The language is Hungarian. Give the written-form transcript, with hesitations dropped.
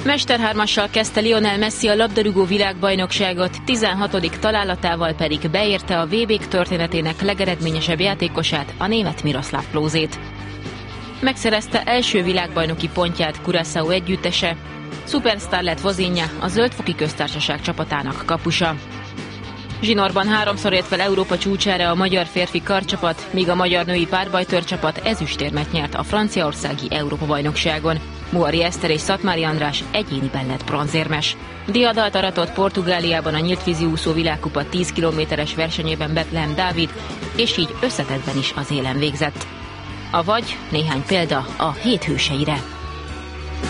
Mesterhármassal kezdte Lionel Messi a labdarúgó világbajnokságot, 16. találatával pedig beérte a VB-k történetének legeredményesebb játékosát, a német Miroslav Klózét. Megszerezte első világbajnoki pontját Curaçao együttese, szupersztár lett Vozinha, a Zöld-foki Köztársaság csapatának kapusa. Zsinórban 3-szor ért fel Európa csúcsára a magyar férfi karcsapat, míg a magyar női párbajtőrcsapat ezüstérmet nyert a franciaországi Európa-bajnokságon. Muari Eszter és Szatmári András egyéniben lett bronzérmes. Diadalt aratott Portugáliában a nyílt víziúszó világkupa 10 kilométeres versenyében Bethlehem Dávid, és így összetettben is az élen végzett. Avagy néhány példa a hét hőseire.